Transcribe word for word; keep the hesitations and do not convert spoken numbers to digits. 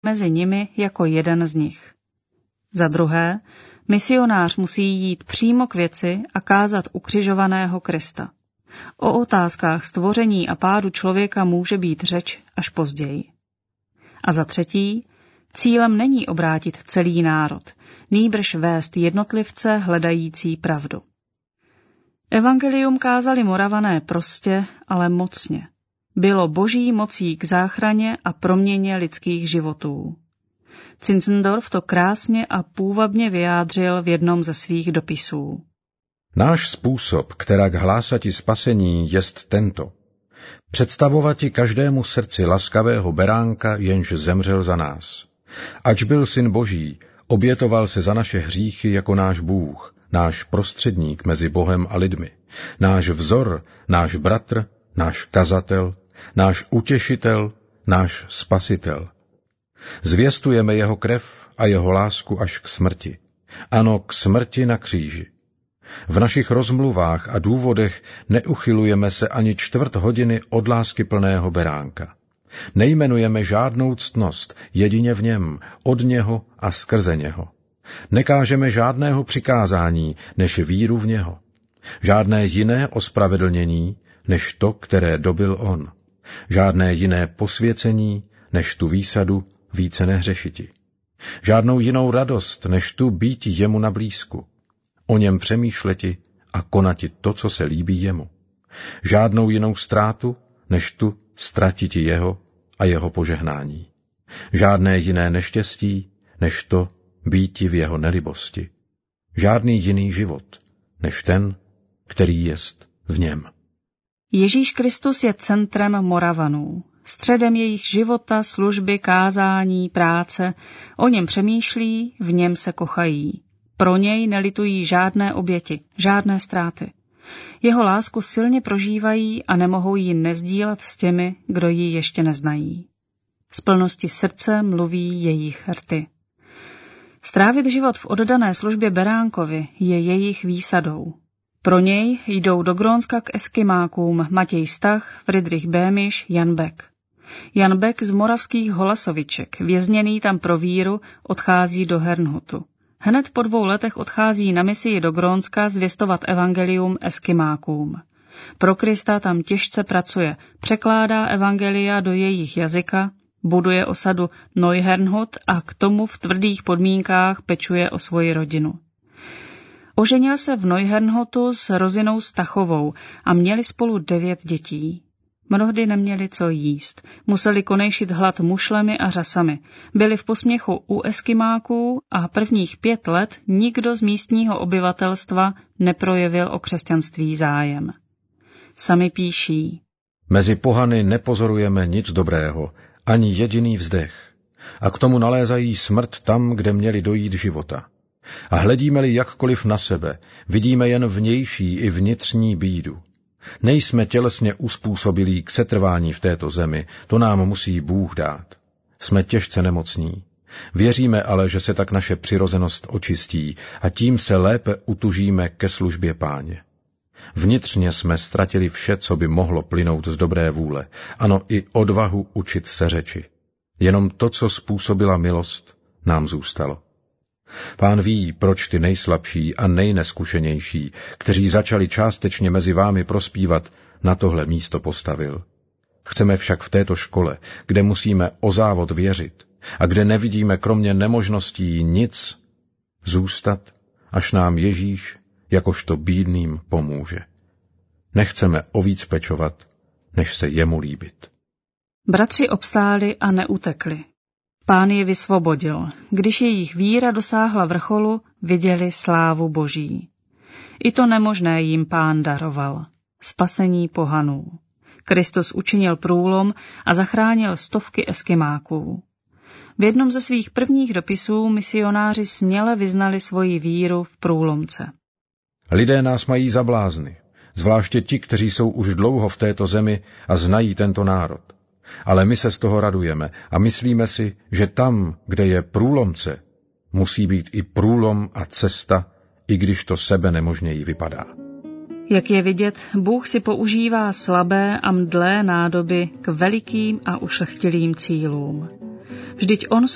mezi nimi jako jeden z nich. Za druhé, misionář musí jít přímo k věci a kázat ukřižovaného Krista. O otázkách stvoření a pádu člověka může být řeč až později. A za třetí, cílem není obrátit celý národ, nýbrž vést jednotlivce hledající pravdu. Evangelium kázali Moravané prostě, ale mocně. Bylo boží mocí k záchraně a proměně lidských životů. Zinzendorf to krásně a půvabně vyjádřil v jednom ze svých dopisů. Náš způsob, kterak hlásati spasení, jest tento. Představovati každému srdci laskavého beránka, jenž zemřel za nás. Ač byl syn Boží, obětoval se za naše hříchy jako náš Bůh, náš prostředník mezi Bohem a lidmi, náš vzor, náš bratr, náš kazatel, náš utěšitel, náš spasitel. Zvěstujeme jeho krev a jeho lásku až k smrti. Ano, k smrti na kříži. V našich rozmluvách a důvodech neuchylujeme se ani čtvrt hodiny od lásky plného beránka. Nejmenujeme žádnou ctnost, jedině v něm, od něho a skrze něho. Nekážeme žádného přikázání, než víru v něho. Žádné jiné ospravedlnění, než to, které dobyl on. Žádné jiné posvěcení, než tu výsadu více nehřešiti. Žádnou jinou radost, než tu býti jemu na blízku. O něm přemýšleti a konati to, co se líbí jemu. Žádnou jinou ztrátu, než tu ztratiti jeho a jeho požehnání. Žádné jiné neštěstí, než to býti v jeho nelibosti. Žádný jiný život, než ten, který jest v něm. Ježíš Kristus je centrem Moravanů, středem jejich života, služby, kázání, práce. O něm přemýšlí, v něm se kochají. Pro něj nelitují žádné oběti, žádné ztráty. Jeho lásku silně prožívají a nemohou ji nezdílet s těmi, kdo ji ještě neznají. Z plnosti srdce mluví jejich rty. Strávit život v oddané službě beránkovi je jejich výsadou. Pro něj jdou do Grónska k Eskimákům Matěj Stach, Friedrich Bémiš, Jan Beck. Jan Beck z moravských Holasoviček, vězněný tam pro víru, odchází do Hernhutu. Hned po dvou letech odchází na misii do Grónska zvěstovat evangelium Eskimákům. Pro Krista tam těžce pracuje, překládá evangelia do jejich jazyka, buduje osadu Neuhernhut a k tomu v tvrdých podmínkách pečuje o svoji rodinu. Oženil se v Neuhernhutu s Rozinou Stachovou a měli spolu devět dětí. Mnohdy neměli co jíst, museli konejšit hlad mušlemi a řasami, byli v posměchu u Eskimáků a prvních pět let nikdo z místního obyvatelstva neprojevil o křesťanství zájem. Sami píší. Mezi pohany nepozorujeme nic dobrého, ani jediný vzdech, a k tomu nalézají smrt tam, kde měli dojít života. A hledíme-li jakkoliv na sebe, vidíme jen vnější i vnitřní bídu. Nejsme tělesně uspůsobilí k setrvání v této zemi, to nám musí Bůh dát. Jsme těžce nemocní. Věříme ale, že se tak naše přirozenost očistí a tím se lépe utužíme ke službě Páně. Vnitřně jsme ztratili vše, co by mohlo plynout z dobré vůle, ano i odvahu učit se řeči. Jenom to, co způsobila milost, nám zůstalo. Pán ví, proč ty nejslabší a nejneskušenější, kteří začali částečně mezi vámi prospívat, na tohle místo postavil. Chceme však v této škole, kde musíme o závod věřit a kde nevidíme kromě nemožností nic, zůstat, až nám Ježíš jakožto bídným pomůže. Nechceme o víc pečovat, než se jemu líbit. Bratři obstáli a neutekli. Pán je vysvobodil. Když jejich víra dosáhla vrcholu, viděli slávu Boží. I to nemožné jim Pán daroval. Spasení pohanů. Kristus učinil průlom a zachránil stovky Eskimáků. V jednom ze svých prvních dopisů misionáři směle vyznali svoji víru v průlomce. Lidé nás mají za blázny, zvláště ti, kteří jsou už dlouho v této zemi a znají tento národ. Ale my se z toho radujeme a myslíme si, že tam, kde je průlomce, musí být i průlom a cesta, i když to sebe nemožněji vypadá. Jak je vidět, Bůh si používá slabé a mdlé nádoby k velikým a ušlechtilým cílům. Vždyť on